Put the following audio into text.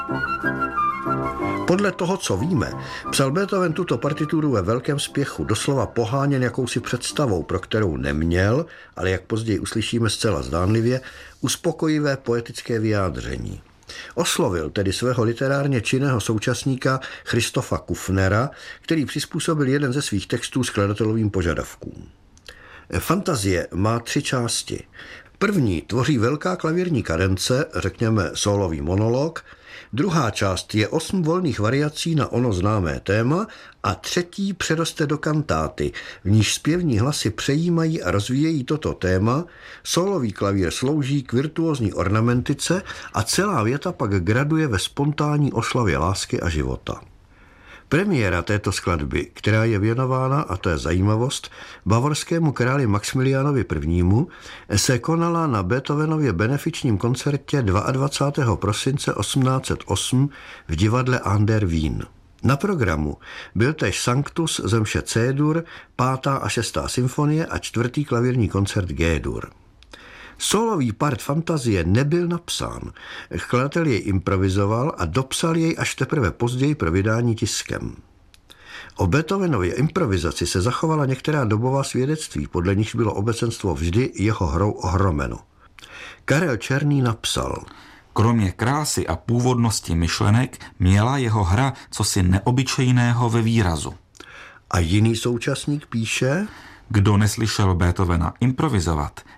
Podle toho, co víme, psal Beethoven tuto partituru ve velkém spěchu, doslova poháněn jakousi představou, pro kterou neměl, ale jak později uslyšíme zcela zdánlivě, uspokojivé poetické vyjádření. Oslovil tedy svého literárně činného současníka Christofa Kufnera, který přizpůsobil jeden ze svých textů skladatelovým požadavkům. Fantazie má 3 části. První tvoří velká klavírní kadence, řekněme sólový monolog, druhá část je 8 volných variací na ono známé téma a třetí přeroste do kantáty, v níž zpěvní hlasy přejímají a rozvíjejí toto téma, sólový klavír slouží k virtuózní ornamentice a celá věta pak graduje ve spontánní oslavě lásky a života. Premiéra této skladby, která je věnována, a to je zajímavost, bavorskému králi Maxmiliánovi I., se konala na Beethovenově benefičním koncertě 22. prosince 1808 v divadle An der Wien. Na programu byl též Sanctus ze mše C-dur, 5. a 6. symfonie a 4. klavírní koncert G-dur. Solový part Fantazie nebyl napsán. Skladatel jej improvizoval a dopsal jej až teprve později pro vydání tiskem. O Beethovenově improvizaci se zachovala některá dobová svědectví, podle nichž bylo obecenstvo vždy jeho hrou ohromeno. Karel Černý napsal: Kromě krásy a původnosti myšlenek měla jeho hra cosi neobyčejného ve výrazu. A jiný současník píše: Kdo neslyšel Beethovena improvizovat,